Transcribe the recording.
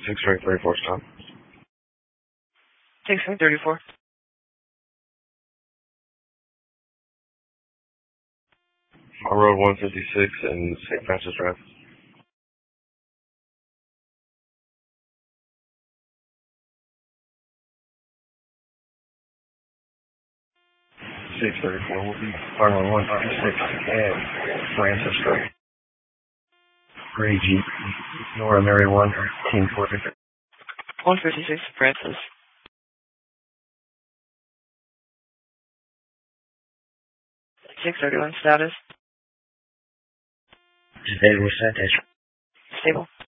634 stop. 634. Road 156 and St. Francis Drive. .634 will be Farmer 156 and Francis Drive. Gray Jeep, Nora Mary 1, Team 450. 156 Francis. 631 status. Today was sent as Stable.